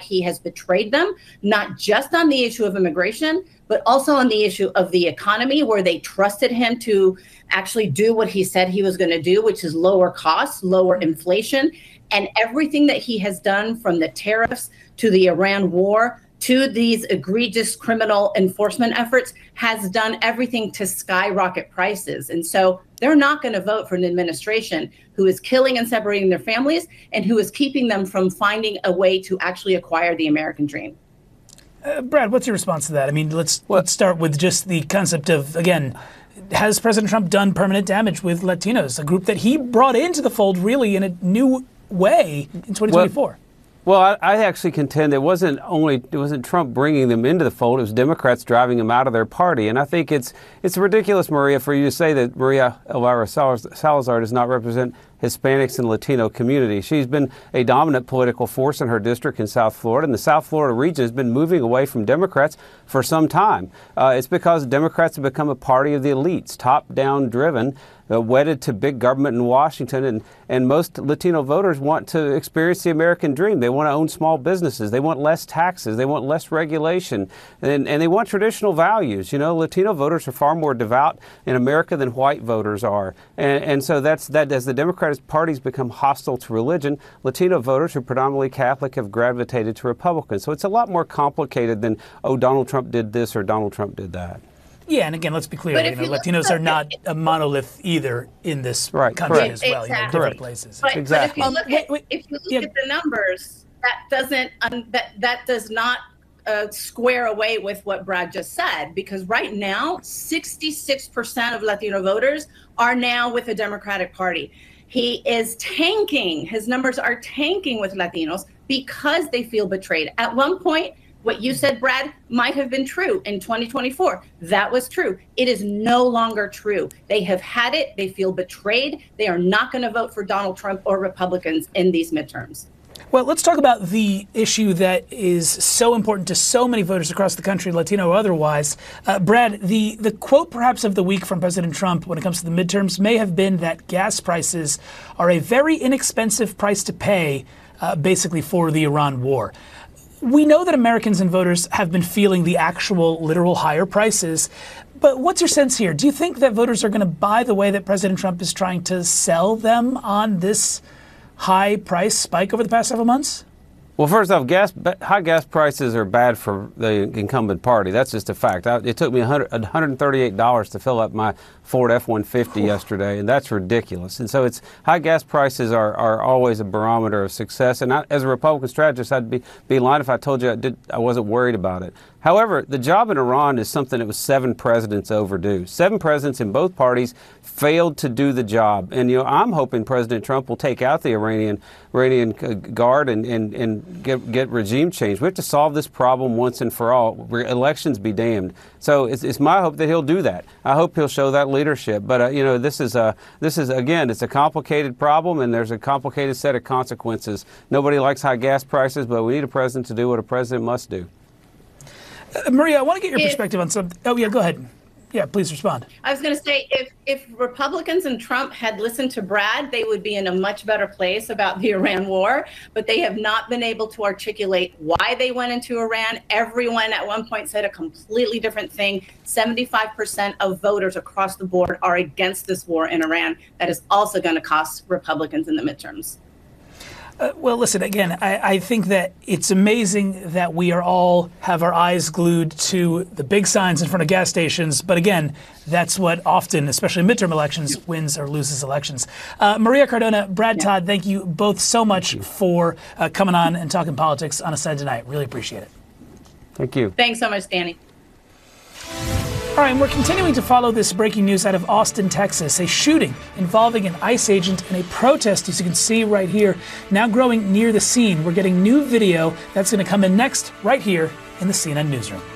like he has betrayed them, not just on the issue of immigration, but also on the issue of the economy, where they trusted him to actually do what he said he was going to do, which is lower costs, lower inflation, and everything that he has done, from the tariffs to the Iran war to these egregious criminal enforcement efforts, has done everything to skyrocket prices. And so they're not going to vote for an administration who is killing and separating their families and who is keeping them from finding a way to actually acquire the American dream. Brad, what's your response to that? I mean, let's start with just the concept of, again, has President Trump done permanent damage with Latinos, a group that he brought into the fold really in a new way in 2024? Well, I actually contend it wasn't Trump bringing them into the fold. It was Democrats driving them out of their party. And I think it's ridiculous, Maria, for you to say that Maria Elvira Salazar does not represent Hispanics and Latino community. She's been a dominant political force in her district in South Florida, and the South Florida region has been moving away from Democrats for some time. It's because Democrats have become a party of the elites, top-down driven, wedded to big government in Washington, and most Latino voters want to experience the American dream. They want to own small businesses. They want less taxes. They want less regulation, and they want traditional values. You know, Latino voters are far more devout in America than white voters are, and so that as the Democratic Party's become hostile to religion, Latino voters who are predominantly Catholic have gravitated to Republicans. So it's a lot more complicated than, oh, Donald Trump did this or Donald Trump did that. Yeah, and again, let's be clear, Latinos are not a monolith either in this country as well, exactly. Different places. But if you look at the numbers, that does not square away with what Brad just said, because right now, 66% of Latino voters are now with the Democratic Party. He is tanking. His numbers are tanking with Latinos because they feel betrayed. At one point, what you said, Brad, might have been true in 2024. That was true. It is no longer true. They have had it. They feel betrayed. They are not going to vote for Donald Trump or Republicans in these midterms. Well, let's talk about the issue that is so important to so many voters across the country, Latino or otherwise. Brad, the quote perhaps of the week from President Trump when it comes to the midterms may have been that gas prices are a very inexpensive price to pay, basically, for the Iran war. We know that Americans and voters have been feeling the actual literal higher prices. But what's your sense here? Do you think that voters are going to buy the way that President Trump is trying to sell them on this high price spike over the past several months? Well, first off, high gas prices are bad for the incumbent party. That's just a fact. It took me $138 to fill up my Ford F-150 yesterday, and that's ridiculous. And so high gas prices are always a barometer of success. And as a Republican strategist, I'd be lying if I told you I wasn't worried about it. However, the job in Iran is something that was 7 presidents overdue. 7 presidents in both parties failed to do the job. And, I'm hoping President Trump will take out the Iranian guard and get regime change. We have to solve this problem once and for all. Elections be damned. So it's my hope that he'll do that. I hope he'll show that leadership. But, this is again, it's a complicated problem, and there's a complicated set of consequences. Nobody likes high gas prices, but we need a president to do what a president must do. Maria, I want to get your perspective on something. Oh, yeah, go ahead. Yeah, please respond. I was going to say, if Republicans and Trump had listened to Brad, they would be in a much better place about the Iran war, but they have not been able to articulate why they went into Iran. Everyone at one point said a completely different thing. 75% of voters across the board are against this war in Iran. That is also going to cost Republicans in the midterms. Well, listen, again, I think that it's amazing that we are all have our eyes glued to the big signs in front of gas stations. But again, that's what often, especially midterm elections, wins or loses elections. Maria Cardona, Brad Todd, thank you both so much for coming on and talking politics on A Side Tonight. Really appreciate it. Thank you. Thanks so much, Danny. All right, and we're continuing to follow this breaking news out of Austin, Texas. A shooting involving an ICE agent and a protest, as you can see right here, now growing near the scene. We're getting new video that's going to come in next right here in the CNN Newsroom.